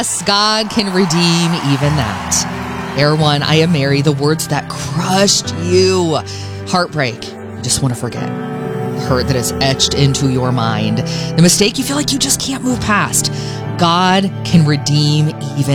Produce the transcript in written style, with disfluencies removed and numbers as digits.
Yes, God can redeem even that. Air One, I Am Mary, the words that crushed you. Heartbreak, you just want to forget. The hurt that is etched into your mind. The mistake you feel like you just can't move past. God can redeem even